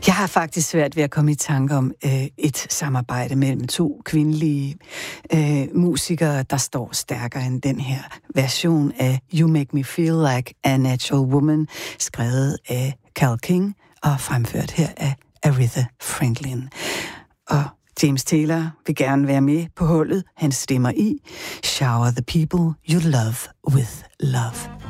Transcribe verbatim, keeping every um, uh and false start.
Jeg har faktisk svært ved at komme i tanke om øh, et samarbejde mellem to kvindelige øh, musikere, der står stærkere end den her version af You Make Me Feel Like a Natural Woman, skrevet af Carole King og fremført her af Aretha Franklin. Og James Taylor vil gerne være med på hullet. Han stemmer i Shower the People You Love With Love.